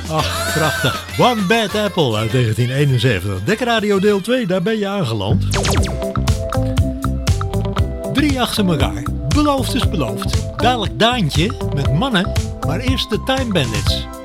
Ach, prachtig. One Bad Apple uit 1971. Dekkradio deel 2, daar ben je aangeland. 3 achter elkaar. Beloofd is beloofd. Dadelijk Daantje met mannen, maar eerst de Time Bandits.